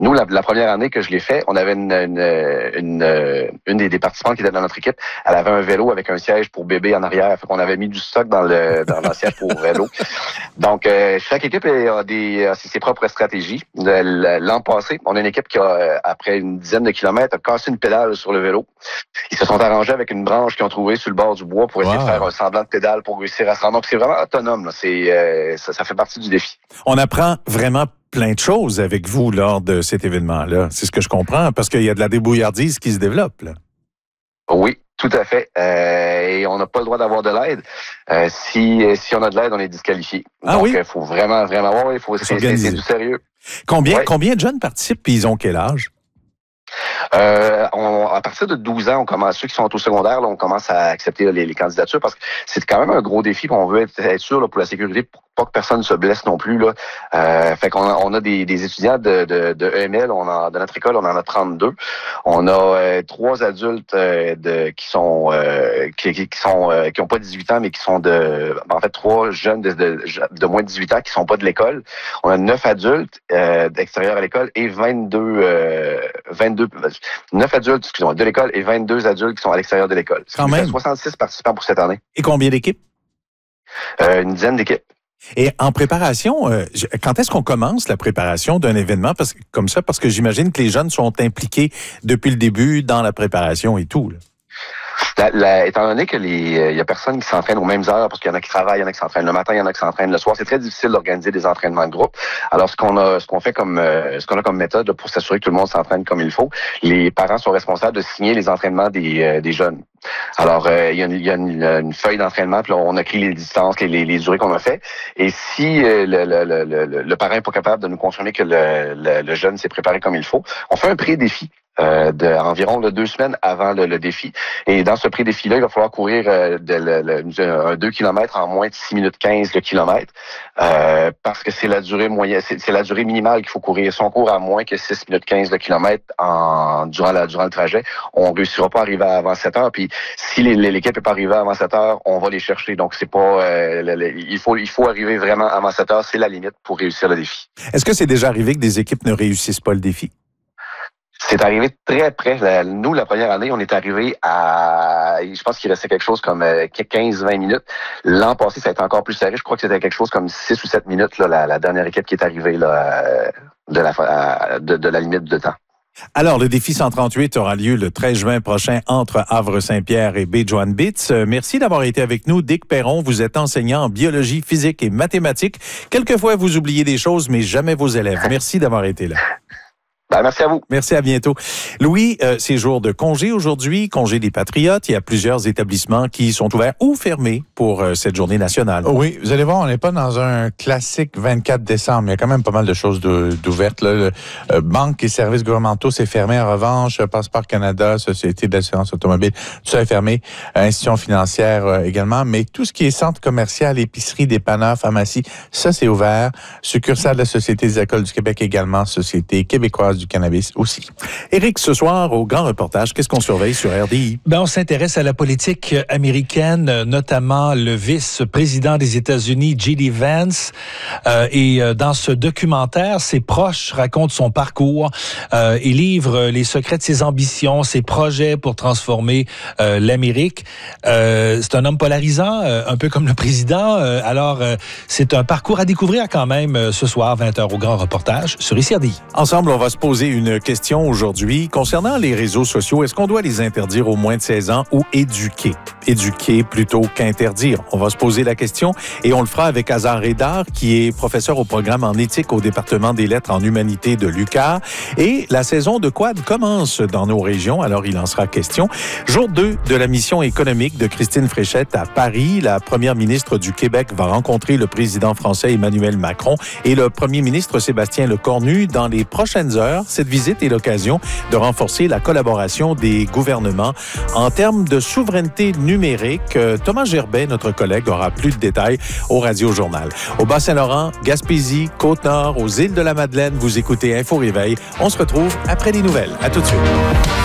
Nous, la première année que je l'ai fait, on avait une des participantes qui était dans notre équipe. Elle avait un vélo avec un siège pour bébé en arrière. Fait qu'on avait mis du stock dans le siège pour vélo. Donc, chaque équipe a ses propres stratégies. L'an passé, on a une équipe qui a, après une dizaine de kilomètres, a cassé une pédale sur le vélo. Ils se sont arrangés avec une branche qu'ils ont trouvée sur le bord du bois pour essayer de faire un semblant de pédale pour réussir à se rendre. Donc, c'est vraiment autonome. Là. Ça fait partie du défi. On apprend vraiment plein de choses avec vous lors de cet événement-là. C'est ce que je comprends, parce qu'il y a de la débrouillardise qui se développe. Là. Oui, tout à fait. Et on n'a pas le droit d'avoir de l'aide. Si on a de l'aide, on est disqualifié. Donc, il faut vraiment voir. C'est du sérieux. Combien de jeunes participent et ils ont quel âge? À partir de 12 ans, on commence, ceux qui sont au secondaire, là, on commence à accepter les candidatures parce que c'est quand même un gros défi. On veut être sûr là, pour la sécurité, pour pas que personne ne se blesse non plus. Là. Fait qu'on on a des étudiants de EML, de notre école, on en a 32. On a 3 adultes qui ont pas 18 ans, mais qui sont en fait 3 jeunes de moins de 18 ans qui sont pas de l'école. On a 9 adultes d'extérieur à l'école et 9 adultes, excusez-moi, de l'école et 22 adultes qui sont à l'extérieur de l'école. Quand même. 66 participants pour cette année. Et combien d'équipes? Une dizaine d'équipes. Et en préparation, quand est-ce qu'on commence la préparation d'un événement comme ça? Parce que j'imagine que les jeunes sont impliqués depuis le début dans la préparation et tout. Là. Étant donné que il y a personne qui s'entraîne aux mêmes heures, parce qu'il y en a qui travaillent, il y en a qui s'entraînent le matin, il y en a qui s'entraînent le soir, c'est très difficile d'organiser des entraînements de groupe. Alors, ce qu'on a comme méthode là, pour s'assurer que tout le monde s'entraîne comme il faut, les parents sont responsables de signer les entraînements des jeunes. Alors, il y a une feuille d'entraînement, puis là, on a écrit les distances, les durées qu'on a fait. Et si le parent n'est pas capable de nous confirmer que le jeune s'est préparé comme il faut, on fait un pré-défi. Environ 2 semaines avant le défi. Et dans ce pré-défi-là, il va falloir courir un 2 km en moins de 6 minutes 15 le kilomètre parce que c'est la durée moyenne, c'est la durée minimale qu'il faut courir. Si on court à moins que 6 minutes 15 le kilomètre durant le trajet, on réussira pas à arriver avant 7 heures. Puis si l'équipe n'est pas arrivée avant 7 heures, on va les chercher. Donc c'est pas il faut arriver vraiment avant 7 heures, c'est la limite pour réussir le défi. Est-ce que c'est déjà arrivé que des équipes ne réussissent pas le défi? C'est arrivé très près. Nous, la première année, on est arrivé à... Je pense qu'il restait quelque chose comme 15-20 minutes. L'an passé, ça a été encore plus serré. Je crois que c'était quelque chose comme 6 ou 7 minutes, là, la dernière équipe qui est arrivée là, de la limite de temps. Alors, le défi 138 aura lieu le 13 juin prochain entre Havre-Saint-Pierre et Baie-Joinville. Merci d'avoir été avec nous. Dick Perron, vous êtes enseignant en biologie, physique et mathématiques. Quelquefois, vous oubliez des choses, mais jamais vos élèves. Merci d'avoir été là. Merci à vous. Merci, à bientôt. Louis, c'est jour de congé aujourd'hui, congé des Patriotes. Il y a plusieurs établissements qui sont ouverts ou fermés pour cette journée nationale. Oui, vous allez voir, on n'est pas dans un classique 24 décembre. Il y a quand même pas mal de choses d'ouvertes. Là. Banques et services gouvernementaux, c'est fermé. En revanche, Passeport Canada, Société d'assurance automobile, tout ça est fermé. Institutions financières également. Mais tout ce qui est centre commercial, épicerie, dépanneur, pharmacie, ça, c'est ouvert. Succursale de la Société des écoles du Québec également, Société québécoise du cannabis aussi. Éric, ce soir, au grand reportage, qu'est-ce qu'on surveille sur RDI? On s'intéresse à la politique américaine, notamment le vice-président des États-Unis, J.D. Vance. Et dans ce documentaire, ses proches racontent son parcours et livrent les secrets de ses ambitions, ses projets pour transformer l'Amérique. C'est un homme polarisant, un peu comme le président. Alors, c'est un parcours à découvrir quand même ce soir, 20h, au grand reportage sur ici RDI. Ensemble, on va se poser une question aujourd'hui concernant les réseaux sociaux. Est-ce qu'on doit les interdire aux moins de 16 ans ou éduquer? Éduquer plutôt qu'interdire. On va se poser la question et on le fera avec Hazar Redar, qui est professeur au programme en éthique au département des lettres en humanité de l'UQAR. Et la saison de Quad commence dans nos régions, alors il en sera question. Jour 2 de la mission économique de Christine Fréchette à Paris. La première ministre du Québec va rencontrer le président français Emmanuel Macron et le premier ministre Sébastien Lecornu dans les prochaines heures. Cette visite est l'occasion de renforcer la collaboration des gouvernements en termes de souveraineté numérique. Thomas Gerbet, notre collègue, aura plus de détails au Radio Journal. Au Bas-Saint-Laurent, Gaspésie, Côte-Nord, aux îles de la Madeleine, vous écoutez Info Réveil. On se retrouve après les nouvelles. À tout de suite.